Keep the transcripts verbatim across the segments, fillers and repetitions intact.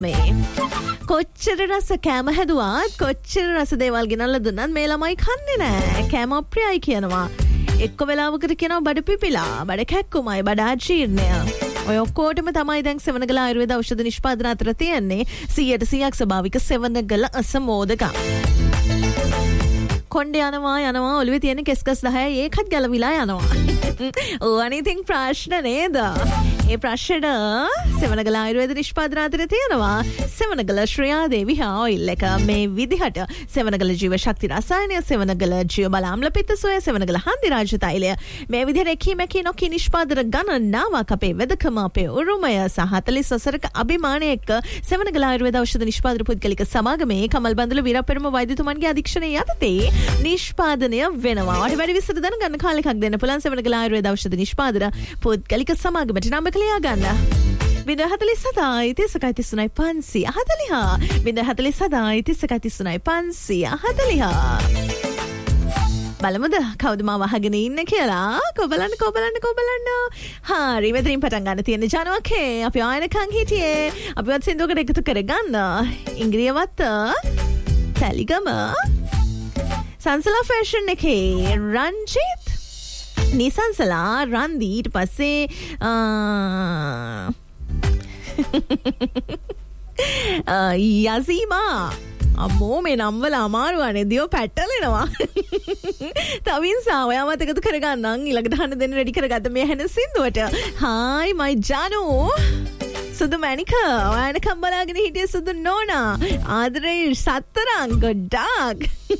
මේ කොච්චර රස කෑම හැදුවත් කොච්චර රස දේවල් ගෙනල්ලා දුන්නත් මේ ළමයි කන්නේ නැහැ. කෑම අප්‍රියයි කියනවා. එක්ක වෙලාවකට කියනවා බඩ පිපිලා, බඩ කැක්කුමයි, බඩ ආජීර්ණය. ඔය ඔක්කොටම තමයි දැන් සෙවණගල ආයුර්වේද ඖෂධ නිෂ්පාදන අතර තියෙන්නේ සීයට සීයක් ස්වභාවික සෙවණගල අසමෝදක. කොණ්ඩේ යනවා යනවා ඔළුවේ තියෙන කෙස්කස් දහයයි ඒකත් ගැලවිලා යනවා. ඕවා ඉතින් ප්‍රශ්න නේද? ඒ ප්‍රශ්නෙට සෙවණගල ආයුර්වේද නිෂ්පාදන අතර තියෙනවා සෙවණගල ශ්‍රේයා දේවි හා ඔයිල් එක. මේ විදිහට සෙවණගල ජීව ශක්ති රසායනය, සෙවණගල ජීව බල ආම්ල පිත්ත සෝය, සෙවණගල හන්දි රාජ තෛලය මේ විදිහට එකීමකී නොකී නිෂ්පාදන ගණනාවක් අපේ වෙදකම, අපේ උරුමය සහ හතළිස් වසරක අභිමානය එක්ක සෙවණගල ආයුර්වේද ඖෂධ නිෂ්පාදන පුද්ගලික සමාගමේ කමල් බඳුල වීරපෙරම වෛද්‍යතුමන්ගේ අධීක්ෂණය යටතේ නිෂ්පාදනය වෙනවා. වට වැඩි විස්තර දැනගන්න කාලෙකක් දෙන්න පුළුවන් සෙවණගල ආයුර්වේද ඖෂධ නිෂ්පාදන පුද්ගලික සමාගමට නම් ලියා ගන්න. බිඳ හතළිස් හතයි තිස් එකයි තිස් තුනයි පන්සිය හතළිහ. බිඳ හතළිස් හතයි තිස් එකයි තිස් තුනයි පන්සිය හතළිහ. බලමුද කවුද මාව අහගෙන ඉන්නේ කියලා? කොබලන්න කොබලන්න කොබලන්න. හරි මෙතනින් පටන් ගන්න තියෙන ජනවකේ අපි ආයනකන් හිටියේ. අපිවත් සින්දුවකට එකතු කරගන්න. ඉංග්‍රීසිවත් තැලිගම සංසලා ෆැෂන් එකේ රංජිත් නිසංසලා රන්දි ඊට පස්සේ යසීමා අම්මෝ මේ නම්වල අමාරුවනේ දියෝ පැටලෙනවා. තවින්සා ඔයාමත් එකතු කරගන්නම් ඊළඟට අහන්න දෙන්න රෙඩි කරගත්ත මේ හැන සින්දුවට. හායි මයි ජානු සුදු මැනික ඔයානකම් බලාගෙන හිටිය සුදු නෝනා ආදරේ සතරං ගොඩක්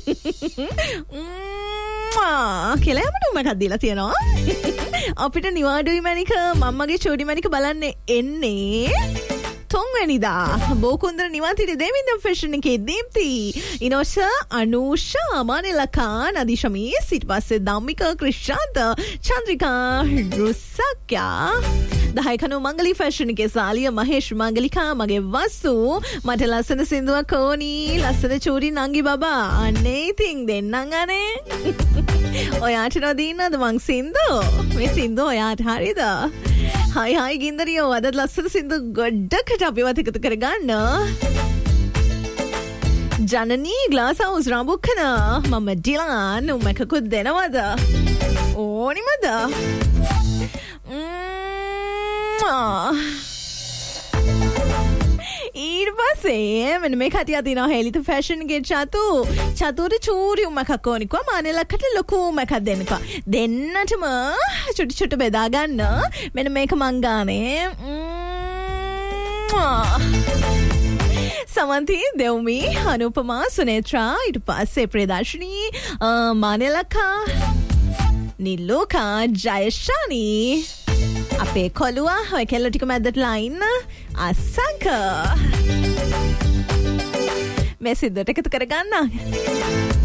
කියලා යමට උමටත් දීලා තියෙනවා. අපිට නිවාඩුයි මැනික මම්මගේ චෝඩි මැනික බලන්න එන්නේ තුන්වැනිදා බෝකුන්දර නිවාතිරි දෙවිඳම් ෆැෂන් එකේ දීප්ති ඉනෝෂ අනූෂා අමානෙලකා නදීෂමී සිට පස්සේ ධම්මික ක්‍රිෂාන්ත චන්ද්‍රිකා රුසක්යා දහයකනු මංගලි ෆැෂන් එකේ සාලිය මහේෂ් මංගලිකා මගේ වස්සු මට ලස්සන සින්දුවක් ඕනී ලස්සන චූරි නංගි බබා අන්නේ ඉතින් දෙන්නම් අනේ. ඔයාට නොදීන්නද මං සින්දු? මේ සින්දු ඔයාට හරිද? හයි හයි ගින්දරියෝ අදත් ලස්සන සින්දු ගොඩකට අපිවත් එකතු කරගන්න. ජනනී ග්ලාස් හවුස් රාඹුක්කන මම ඩිලාන් උමකකුත් දෙනවද? ඕනිමද? ඊට පස්සේ මෙන්න මේ කටිය තියෙනවා හෙලිත ෆැෂන් ගේ චතු චතුර චූරි උමකක් ඕනිකෝ මානෙලකට ලොකු උමකක් දෙන්නකෝ දෙන්නටම චුටි චුටි බෙදා ගන්න. මෙන්න මේක මං ගානේ සමන්ති දෙව්මි අනුපමා සුනේත්‍රා ඊට පස්සේ ප්‍රේදර්ශනී මානෙලකා නිලෝකා ජයශානී අපේ කොළුවා ඔය කෙල්ල ටික මැද්දට ලයින්න අසංක මේ සිද්දට එකතු කරගන්න.